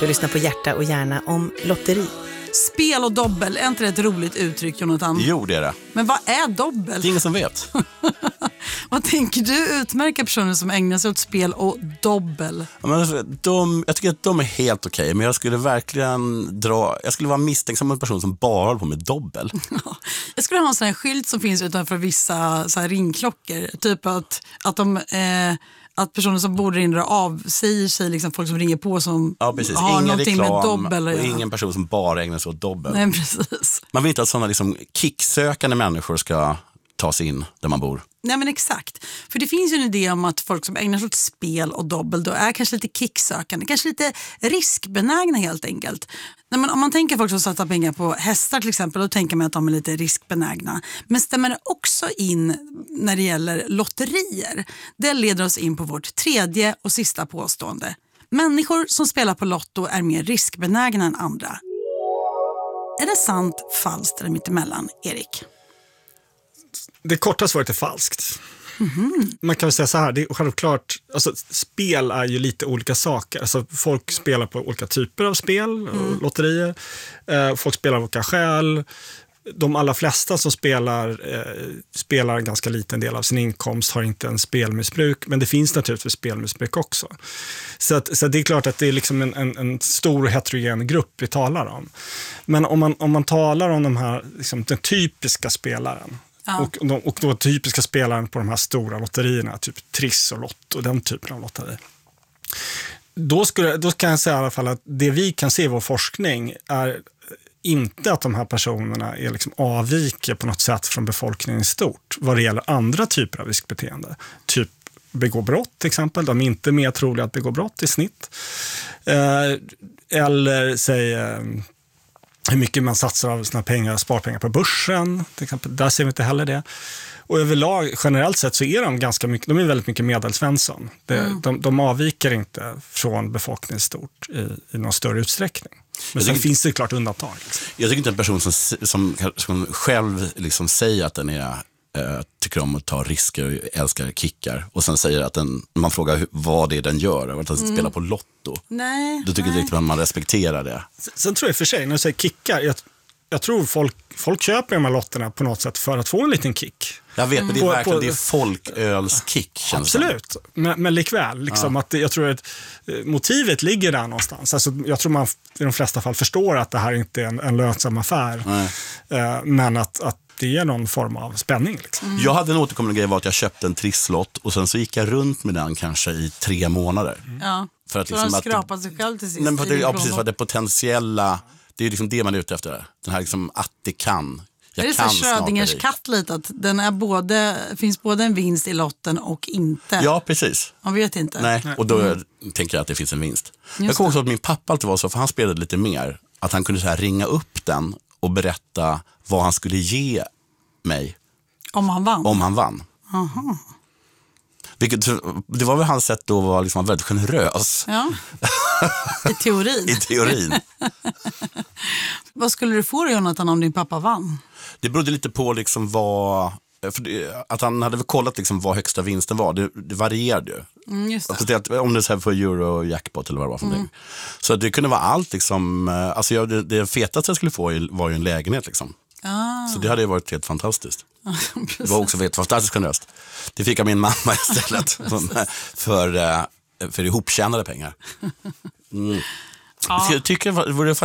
Du lyssnar på Hjärta och hjärna om lotteri. Spel och dobbel, är inte det ett roligt uttryck, Jonathan? Jo, det är det. Men vad är dobbel? Det är ingen som vet. Vad tänker du utmärka personer som ägnar sig åt spel och dobbel? Ja, men jag tycker att de är helt okej, men jag skulle verkligen jag skulle vara misstänksam mot en person som bara håller på med dobbel. Jag skulle ha en sån här skylt som finns utanför vissa så här ringklockor. Typ att personer som bor där inne avsäger sig liksom folk som ringer på som Ja, precis. har Ingen någonting reklam med dobbel och ingen person som bara ägnar sig åt dobbel. Nej, precis. Man vill inte att sådana liksom kicksökande människor ska ta sig in där man bor. Nej, men exakt. För det finns ju en idé om att folk som ägnar sig åt spel och dobbel då är kanske lite kicksökande, kanske lite riskbenägna helt enkelt. Nej, men om man tänker folk som satsar pengar på hästar till exempel, då tänker man att de är lite riskbenägna. Men stämmer det också in när det gäller lotterier? Det leder oss in på vårt tredje och sista påstående. Människor som spelar på lotto är mer riskbenägna än andra. Är det sant, falskt eller mittemellan, Erik? Det korta svaret är falskt. Man kan väl säga så här, det är självklart, alltså, spel är ju lite olika saker. Alltså, folk spelar på olika typer av spel och lotterier. Folk spelar av olika skäl. De allra flesta som spelar en ganska liten del av sin inkomst har inte en spelmissbruk, men det finns naturligtvis spelmissbruk också. Så det är klart att det är liksom en stor heterogen grupp vi talar om. Men om man talar om de här, liksom, den typiska spelaren, ja. Och då typiska spelaren på de här stora lotterierna, typ Triss och Lott och den typen av lotterier. Då kan jag säga i alla fall att det vi kan se i vår forskning är inte att de här personerna är liksom avviker på något sätt från befolkningen i stort vad det gäller andra typer av riskbeteende. Typ begå brott till exempel. De är inte mer troliga att begå brott i snitt. Eller säg hur mycket man satsar av sina pengar, sparpengar på börsen till exempel. Där ser vi inte heller det. Och överlag, generellt sett så är de ganska mycket, de är väldigt mycket medelsvensson. De avviker inte från befolkningen i stort i någon större utsträckning. Men sen finns det klart undantag. Liksom. Jag tycker inte en person som själv liksom säger att den är tycker om att ta risker och älskar kickar och sen säger att man frågar vad det är den gör, att den spelar på lotto. Nej. Då tycker jag att man respekterar det. Sen tror jag för sig, när jag säger kickar, jag tror folk köper de här lotterna på något sätt för att få en liten kick. Jag vet, men det är verkligen det är folkölskick. Absolut, men likväl. Liksom, att jag tror att motivet ligger där någonstans. Alltså, jag tror man i de flesta fall förstår att det här inte är en lönsam affär. Men att det är någon form av spänning. Liksom. Jag hade en återkommande grej var att jag köpte en trisslott och sen så gick jag runt med den kanske i 3 månader. Ja, för att, så liksom, de skrapade sig själv till sist. Nej, precis, för att det potentiella, det är liksom det man är ute efter. Den här liksom att det kan. Är det så Schrödingers katt lite att den är finns både en vinst i lotten och inte? Ja, precis. Man vet inte. Nej, och då tänker jag att det finns en vinst. Jag kommer också att min pappa alltid var så, för han spelade lite mer, att han kunde så här ringa upp den och berätta vad han skulle ge mig. Om han vann? Aha. Det var väl hans sätt då att vara liksom väldigt generös. Ja, i teorin. I teorin. Vad skulle du få, Jonathan, om din pappa vann? Det berodde lite på liksom att han hade väl kollat liksom vad högsta vinsten var. Det varierade ju. Just det. Alltså om det är så här för Eurojackpot eller vad det var för någonting. Så det kunde vara allt liksom. Alltså det fetaste jag skulle få var ju en lägenhet liksom. Så det hade ju varit helt fantastiskt. Det var också fantastiskt generöst. Det fick jag min mamma istället för ihoptjänade pengar. Jag tycker det vore